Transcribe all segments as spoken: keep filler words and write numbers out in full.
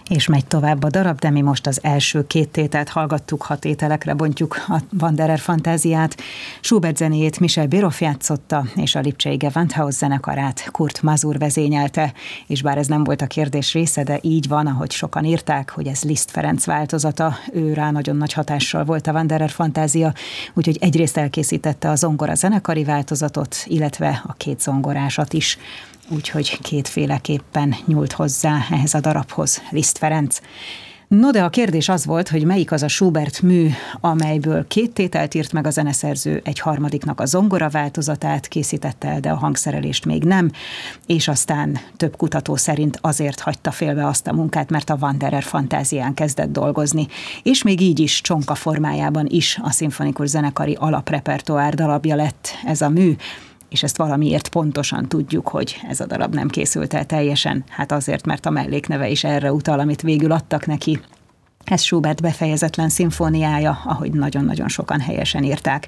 És megy tovább a darab, de mi most az első két tételt hallgattuk, hat tételekre bontjuk a Wanderer fantáziát. Schubert zenéjét Michel Béroff játszotta, és a Lipcsei Gewandhaus zenekarát Kurt Masur vezényelte, és bár ez nem volt a kérdés része, de így van, ahogy sokan írták, hogy ez Liszt Ferenc változata, ő rá nagyon nagy hatással volt a Wanderer fantázia, úgyhogy egyrészt elkészítette a zongora zenekari változatot, illetve a két zongorásat is. Úgyhogy kétféleképpen nyúlt hozzá ehhez a darabhoz Liszt Ferenc. No, de a kérdés az volt, hogy melyik az a Schubert mű, amelyből két tételt írt meg a zeneszerző, egy harmadiknak a zongora változatát készítette el, de a hangszerelést még nem, és aztán több kutató szerint azért hagyta félbe azt a munkát, mert a Wanderer fantázián kezdett dolgozni, és még így is csonka formájában is a szimfonikus zenekari alaprepertoár darabja lett ez a mű, és ezt valamiért pontosan tudjuk, hogy ez a darab nem készült el teljesen, hát azért, mert a mellékneve is erre utal, amit végül adtak neki. Ez Schubert befejezetlen szimfóniája, ahogy nagyon-nagyon sokan helyesen írták.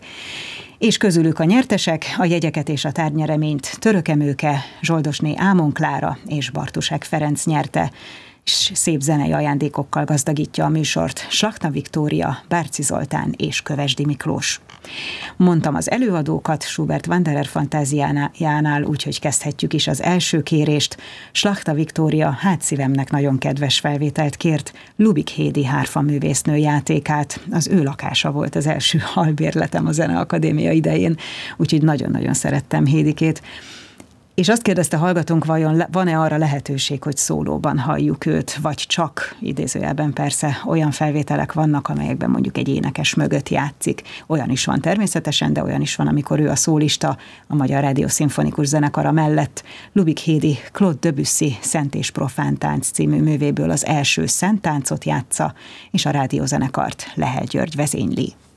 És közülük a nyertesek, a jegyeket és a tárgynyereményt Török Emőke, Zsoldosné Ámon Klára és Bartusek Ferenc nyerte, és szép zenei ajándékokkal gazdagítja a műsort Slachta Viktória, Bárci Zoltán és Kövesdi Miklós. Mondtam az előadókat Schubert Wanderer fantáziánál, úgyhogy kezdhetjük is az első kérést. Slachta Viktória hát szívemnek nagyon kedves felvételt kért, Lubik Hédi hárfa művésznő játékát. Az ő lakása volt az első albérletem a Zeneakadémia idején, úgyhogy nagyon-nagyon szerettem Hédikét. És azt kérdezte hallgatónk, vajon van-e arra lehetőség, hogy szólóban halljuk őt, vagy csak, idézőjelben persze, olyan felvételek vannak, amelyekben mondjuk egy énekes mögött játszik. Olyan is van természetesen, de olyan is van, amikor ő a szólista a Magyar Rádió Szimfonikus Zenekara mellett. Lubik Hédi Claude Debussy Szent és Profán tánc című művéből az első szent táncot játsza, és a rádiózenekart Lehel György vezényli.